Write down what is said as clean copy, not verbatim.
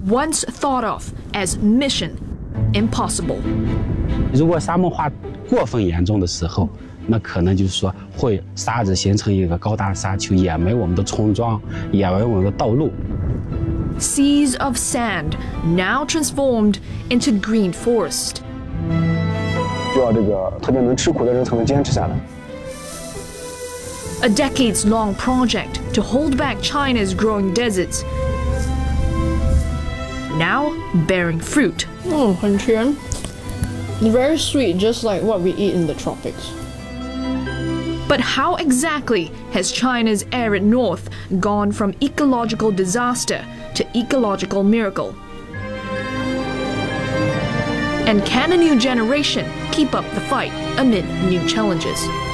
once thought of as mission impossible. 如果沙漠化过分严重的时候，那可能就是说会沙子形成一个高大的沙丘，掩埋我们的村庄，掩埋我们的道路。 Seas of sand now transformed into green forest. 需要这个特别能吃苦的人才能坚持下来。 A decades-long project to hold back China's growing deserts, now bearing fruit. 很甜 very sweet, just like what we eat in the tropics. But how exactly has China's arid north gone from ecological disaster to ecological miracle? And can a new generation keep up the fight amid new challenges?